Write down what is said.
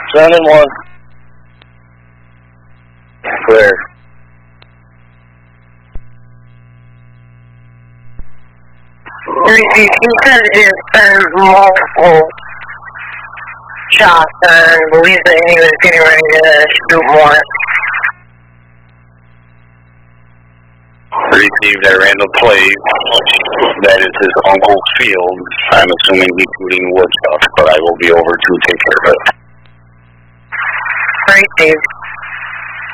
7 and 1. Clear. He said it sent multiple shots and believes that he was getting ready to shoot more. Received at Randall Place. That is his uncle's field. I'm assuming he's shooting wood stuff, but I will be over to take care of it. Received.